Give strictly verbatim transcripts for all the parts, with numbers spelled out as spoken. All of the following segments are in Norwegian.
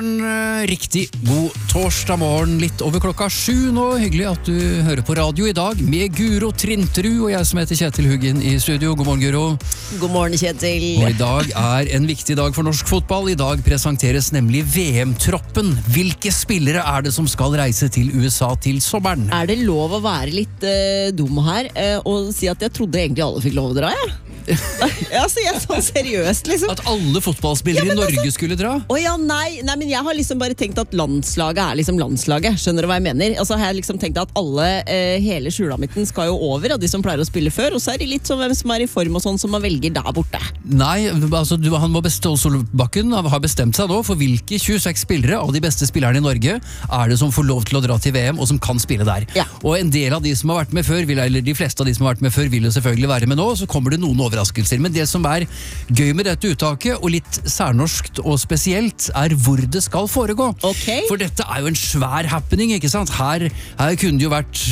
morgen, riktig god torsdag morgen, litt over klokka sju nå. Hyggelig at du hører på radio i dag med Guro Trinterud, og jeg som heter Kjetil Huggen i studio. God morgen, Guro. God morgen, Kjetil. Og i dag er en viktig dag for norsk fotball. I dag presenteres nemlig V M-troppen. Hvilke spillere er det som skal reise til U S A til sommeren? Er det lov å være litt uh, dum her uh, og si at jeg trodde egentlig alle fikk lov å dra, ja? Ja, så jeg er sånn seriøst liksom. At alle fotballspillere ja, i Norge altså, skulle dra? Å ja, nei, nei, men jeg har liksom bare tenkt at landslaget er liksom landslaget. Skjønner du hva jeg mener? Altså har jeg liksom tenkt at alle, eh, hele skjulamitten skal jo over, og de som pleier å spille før, og så er det litt sånn hvem som er i form og sånn som man velger der borte. Nei, altså du, han må bestå, Solbakken har bestemt seg nå for hvilke tjueseks spillere av de beste spillerne i Norge er det som får lov til å dra til V M og som kan spille der. Ja. Og en del av de som har vært med før, vil, eller de fleste av de som har vært med før, vil jo selvfølgelig være med nå, så kommer det noen overraskelser. Men det som er gøy med dette uttaket, og litt særnorskt og spesielt, er hvor det skal foregå. Okay. For dette er jo en svær happening, ikke sant? Her, her kunne det jo vært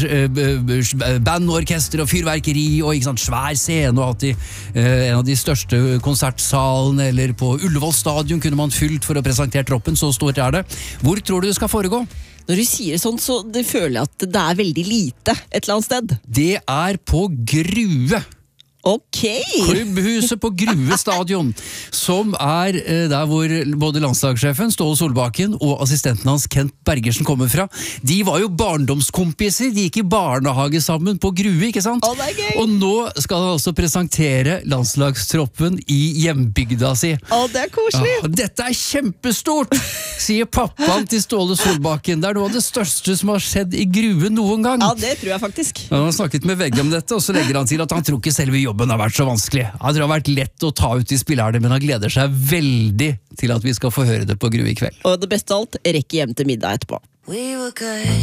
uh, band, orkester og fyrverkeri, og ikke sant, svær scene, og at de, uh, en av de største konsertsalene, eller på Ullevål stadion kunne man fylt for å presentere troppen, så stort er det. Hvor tror du det skal foregå? Når du sier sånn, så det føler jeg at det er veldig lite et eller annet sted. Det er på Grue. Ok! Klubbhuset på Grue stadion, som er eh, der hvor både landslagssjefen Ståle Solbakken og assistenten hans Kent Bergersen kommer fra. De var jo barndomskompiser, de gikk i barnehage sammen på Grue, ikke sant? Å, det er gøy! Og nå skal han altså presentere landslagstroppen i hjembygda si. Å, det er koselig! Ja, dette er kjempestort, sier pappaen til Ståle Solbakken. Det er noe av det største som har skjedd i Grue noen gang. Ja, det tror jeg faktisk. Han har snakket med Vegge om dette, og så legger han til at han tror ikke selve jobben har vært så vanskelig. Jeg tror det har vært lett å ta ut de spillerne, men han gleder seg veldig til at vi skal få høre det på Grue i kveld. Og det beste av alt, rekke hjem til middag etterpå. We were good.